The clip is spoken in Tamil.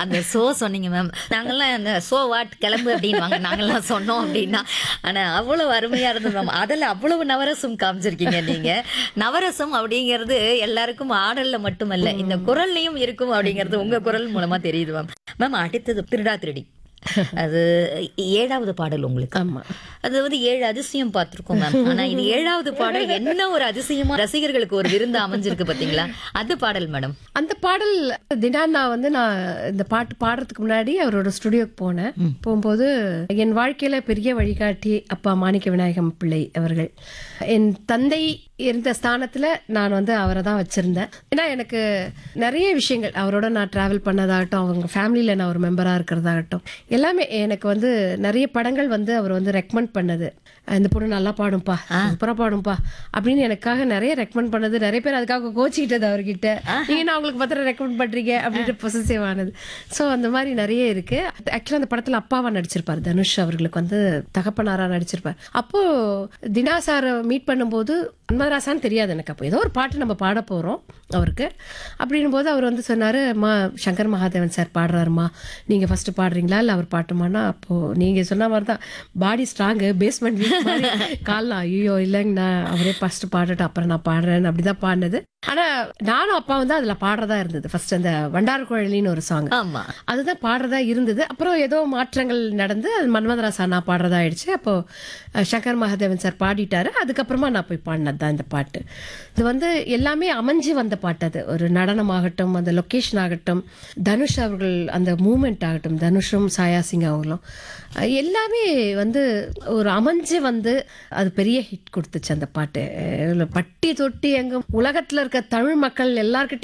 அந்த சொன்னீங்க மேம். நாங்கெல்லாம் அந்த வாட் கிளம்பு அப்படின்னு நாங்கெல்லாம் சொன்னோம் அப்படின்னா. ஆனா அவ்வளவு அருமையா இருந்தது மேம். அதுல அவ்வளவு நவரசம் காமிச்சிருக்கீங்க நீங்க. நவரசம் அப்படிங்கிறது எல்லாருக்கும் ஆடல்ல மட்டுமல்ல, இந்த குரல்லையும் இருக்கும் அப்படிங்கிறது உங்க குரல் மூலமா தெரியுது மேம். மேம் அடுத்தது திருடா திருடி. அது 7வது பாடல் உங்களுக்கு. ஆமா. அது 7 அதிசயம் பார்த்திருக்கோம் மேம். ஆனா இது 7வது பாடல் என்ன ஒரு அதிசயமா ரசிகர்களுக்கு ஒரு விருந்து அமைஞ்சிருக்கு பாத்தீங்களா? அது பாடல் மேடம். அந்த பாடல் தினானா வந்து நான் இந்த பாட்டு பாடுறதுக்கு முன்னாடி அவரோட ஸ்டுடியோக்கு போனேன். போகும்போது என் வாழ்க்கையில பெரிய வழிகாட்டி அப்பா மாணிக்க விநாயகம் பிள்ளை அவர்கள். என் தந்தை இருந்த ஸ்தானத்துல நான் வந்து அவரை தான் வச்சிருந்தேன். ஏன்னா எனக்கு நிறைய விஷயங்கள் அவரோட நான் டிராவல் பண்ணதாகட்டும், அவங்க ஃபேமிலியில நான் ஒரு மெம்பரா இருக்கிறதாகட்டும், எல்லாமே எனக்கு வந்து நிறைய படங்கள் வந்து அவர் வந்து ரெக்கமெண்ட் பண்ணது. இந்த பொண்ணு நல்லா பாடும்பா, சூப்பரா பாடும்பா அப்படின்னு எனக்காக நிறைய ரெக்கமெண்ட் பண்ணது. நிறைய பேர் அதுக்காக கோச்சிக்கிட்டது அவர்கிட்ட, நீங்க என்ன அவங்களுக்கு பத்திரம் ரெக்கமெண்ட் பண்றீங்க அப்படின்ட்டு பொசசிவ் ஆனது. ஸோ அந்த மாதிரி நிறைய இருக்கு. ஆக்சுவலா அந்த படத்துல அப்பாவா நடிச்சிருப்பாரு, தனுஷ் அவர்களுக்கு வந்து தகப்பனாரா நடிச்சிருப்பாரு. அப்போ தினா சார் மீட் பண்ணும்போது மன்மதராசான்னு தெரியாது எனக்கு. அப்போ ஏதோ ஒரு பாட்டு நம்ம பாட போறோம் அவருக்கு அப்படின்னும் போது அவர் வந்து சொன்னாரு, அம்மா சங்கர் மகாதேவன் சார் பாடுறாருமா, நீங்க ஃபர்ஸ்ட் பாடுறீங்களா இல்ல அவர் பாட்டுமானா? அப்போ நீங்க சொன்ன மாதிரி தான் பாடி ஸ்ட்ராங்கு, பேஸ்மெண்ட் கால்லாம் ஐயோ இல்லைங்கண்ணா அவரே ஃபர்ஸ்ட் பாடட்டும் அப்புறம் நான் பாடுறேன் அப்படிதான் பாடினது. ஆனா நானும் அப்பா வந்து அதுல பாடுறதா இருந்தது. ஃபர்ஸ்ட் அந்த வண்டார் குழலின்னு ஒரு சாங், ஆமா, அதுதான் பாடுறதா இருந்தது. அப்புறம் ஏதோ மாற்றங்கள் நடந்து அது மன்மதராசா நான் பாடுறதா ஆயிடுச்சு. அப்போ சங்கர் மகாதேவன் சார் பாடிட்டாரு. அதுக்கப்புறமா நான் போய் பாடினதுதான் இந்த பாட்டு. இது வந்து எல்லாமே அமைஞ்சு வந்த பாட்டு. அது ஒரு நடனம் ஆகட்டும், அந்த லொக்கேஷன் ஆகட்டும், தனுஷ் அவர்கள் அந்த மூமெண்ட் ஆகட்டும், தனுஷும் சாயா சிங் அவங்களும் எல்லாமே வந்து ஒரு அமைஞ்சு வந்து அது பெரிய ஹிட் கொடுத்துச்சு அந்த பாட்டு. பட்டி தொட்டி எங்கும் உலகத்துல இருக்க தமிழ் மக்கள் எல்லார்கிட்டையும்